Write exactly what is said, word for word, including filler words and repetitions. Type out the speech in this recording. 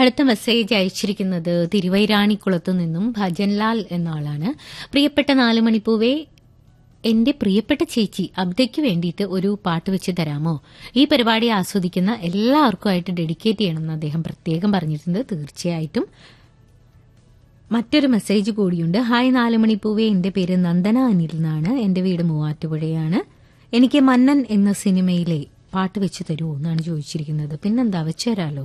അടുത്ത മെസ്സേജ് അയച്ചിരിക്കുന്നത് തിരുവൈരാണിക്കുളത്തു നിന്നും ഭജൻലാൽ എന്ന ആളാണ്. പ്രിയപ്പെട്ട നാലുമണിപ്പൂവേ, എന്റെ പ്രിയപ്പെട്ട ചേച്ചി അബ്ദയ്ക്ക് വേണ്ടിയിട്ട് ഒരു പാട്ട് വെച്ച് തരാമോ? ഈ പരിപാടി ആസ്വദിക്കുന്ന എല്ലാവർക്കുമായിട്ട് ഡെഡിക്കേറ്റ് ചെയ്യണമെന്ന് അദ്ദേഹം പ്രത്യേകം പറഞ്ഞിട്ടുണ്ട്. തീർച്ചയായിട്ടും. മറ്റൊരു മെസ്സേജ് കൂടിയുണ്ട്. ഹായ് നാലുമണിപ്പൂവേ, എന്റെ പേര് നന്ദന അനിൽ എന്നാണ്. എന്റെ വീട് മൂവാറ്റുപുഴയാണ്. എനിക്ക് മന്നൻ എന്ന സിനിമയിലെ പാട്ട് വെച്ച് തരുമോ എന്നാണ് ചോദിച്ചിരിക്കുന്നത്. പിന്നെന്താ, വെച്ചുതരാലോ.